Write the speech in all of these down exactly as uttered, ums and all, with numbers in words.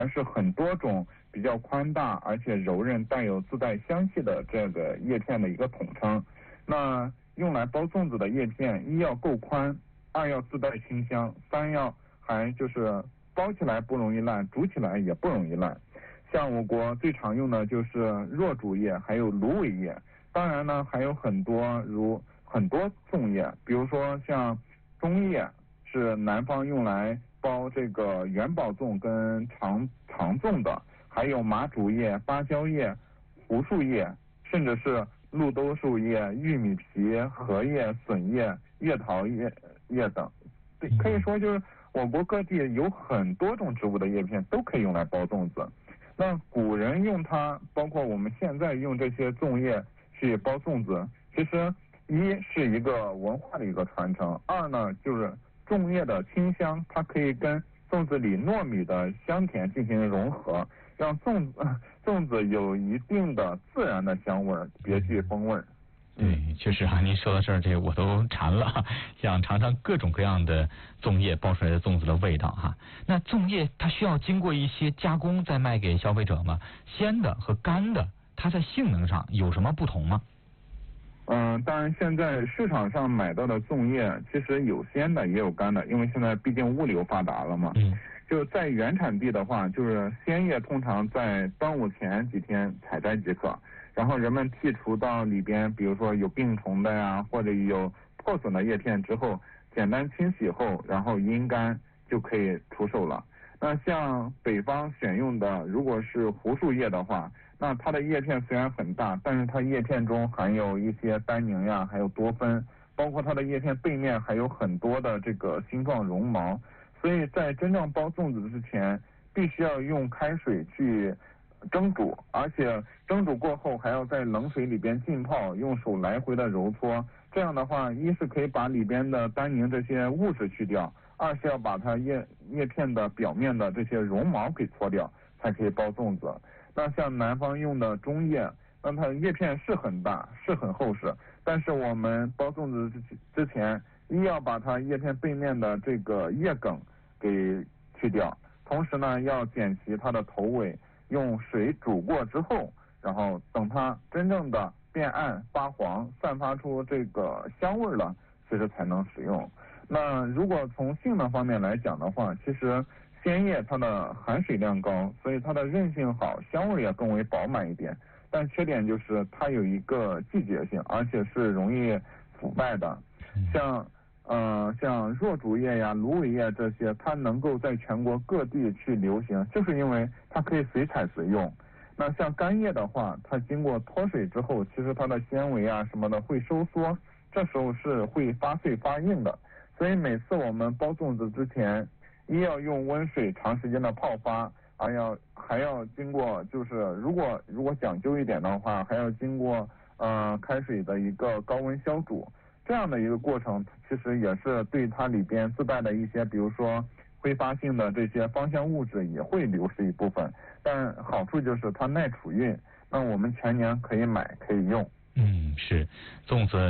是很多种比较宽大而且柔韧、带有自带香气的这个叶片的一个统称。那用来包粽子的叶片，一要够宽，二要自带清香，三要还就是包起来不容易烂，煮起来也不容易烂。像我国最常用的就是弱竹叶，还有芦苇叶。当然呢，还有很多如很多粽叶，比如说像中叶是南方用来包这个元宝粽跟长长粽的，还有麻竹叶、芭蕉叶、胡树叶，甚至是绿豆树叶、玉米皮、荷叶、笋叶、月桃叶叶等。对，可以说就是我国各地有很多种植物的叶片都可以用来包粽子。那古人用它，包括我们现在用这些粽叶去包粽子，其实一是一个文化的一个传承，二呢就是粽叶的清香，它可以跟粽子里糯米的香甜进行融合，让粽子粽子有一定的自然的香味，别具风味。 对，确实啊，您说到这儿，这我都馋了，想尝尝各种各样的粽叶包出来的粽子的味道哈。那粽叶它需要经过一些加工再卖给消费者吗？鲜的和干的，它在性能上有什么不同吗？ 嗯、呃，当然，现在市场上买到的粽叶其实有鲜的也有干的，因为现在毕竟物流发达了嘛。 嗯。 就在原产地的话，就是鲜叶通常在端午前几天采摘即可，然后人们剔除到里边，比如说有病虫的呀，或者有破损的叶片之后，简单清洗后，然后阴干就可以出售了。那像北方选用的，如果是胡树叶的话，那它的叶片虽然很大，但是它叶片中含有一些单宁呀，还有多酚，包括它的叶片背面还有很多的这个星状绒毛，所以在真正包粽子之前，必须要用开水去蒸煮，而且蒸煮过后还要在冷水里边浸泡，用手来回的揉搓。这样的话，一是可以把里边的单宁这些物质去掉，二是要把它叶叶片的表面的这些绒毛给搓掉，才可以包粽子。那像南方用的中叶，那它叶片是很大，是很厚实，但是我们包粽子之前，一要把它叶片背面的这个叶梗给去掉，同时呢要剪齐它的头尾，用水煮过之后，然后等它真正的变暗发黄，散发出这个香味了，其实才能使用。那如果从性能方面来讲的话，其实鲜叶它的含水量高，所以它的韧性好，香味也更为饱满一点。但缺点就是它有一个季节性，而且是容易腐败的。像呃像弱竹叶呀、芦苇叶这些，它能够在全国各地去流行，就是因为它可以随采随用。那像干叶的话，它经过脱水之后，其实它的纤维啊什么的会收缩，这时候是会发脆发硬的。所以每次我们包粽子之前，一要用温水长时间的泡发，还要还要经过就是如果如果讲究一点的话，还要经过呃开水的一个高温消煮，这样的一个过程，其实也是对它里边自带的一些，比如说挥发性的这些芳香物质也会流失一部分。但好处就是它耐储运，那我们全年可以买可以用。 嗯，是粽子。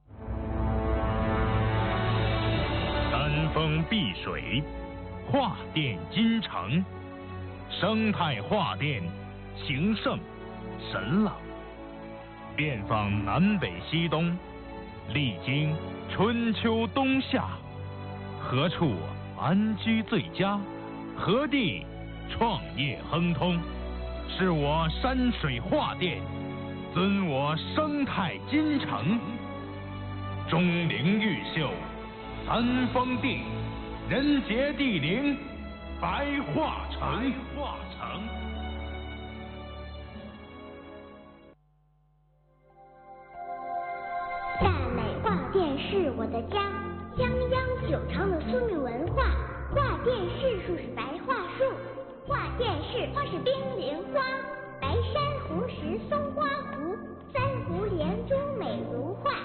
山峰碧水，画殿金城，生态画殿，形胜神朗，遍访南北西东，历经春秋冬夏，何处安居最佳？何地创业亨通？是我山水画殿，尊我生态金城。钟灵毓秀，三峰地，人杰地灵，白化城。白化城。 大美画殿是我的家，泱泱久长的苏米文化。画殿是树是白桦树，画殿是花是冰莲花，白珊瑚石松花湖，三湖连珠美如画。